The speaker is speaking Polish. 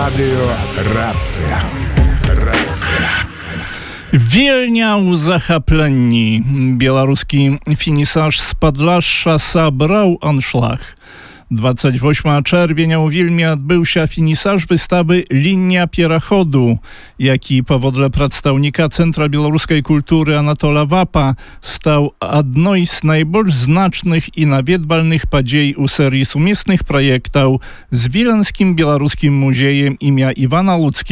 Radio Racja. Wielniał zachaplenni. Białoruski finisarz z Podlasza zabrał anszlach. 28 czerwienia u Wilmie odbył się finisarz wystawy Linia Pierachodu, jaki powodle przedstawnika Centra Białoruskiej Kultury Anatola Wapa stał jedną z najbardziej znacznych i nawiedwalnych podziei u serii sumiesnych projektów z Wileńskim Białoruskim Muzejem imienia Iwana Łódzkiego.